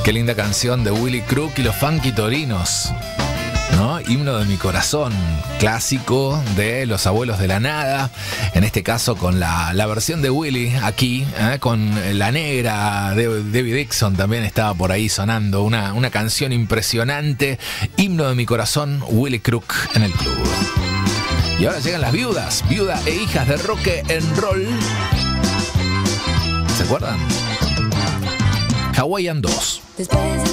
Qué linda canción de Willy Crook y los Funky Torinos, ¿no? Himno de mi corazón, clásico de Los Abuelos de la Nada, en este caso con la versión de Willy aquí, con La Negra, Debbie Dixon también estaba por ahí sonando, una canción impresionante, Himno de mi corazón, Willy Crook en el club. Y ahora llegan las viudas, viuda e hijas de rock and roll. ¿Se acuerdan? Hawaiian 2.